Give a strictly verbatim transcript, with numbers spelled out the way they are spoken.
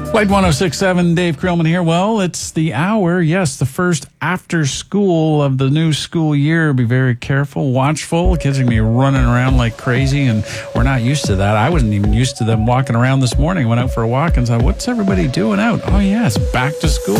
Flight one oh six point seven, Dave Krillman here. Well, it's the hour. Yes, the first after school of the new school year. Be very careful, watchful. Kids are going to be running around like crazy, and we're not used to that. I wasn't even used to them walking around this morning. Went out for a walk and said, what's everybody doing out? Oh, yeah, it's back to school.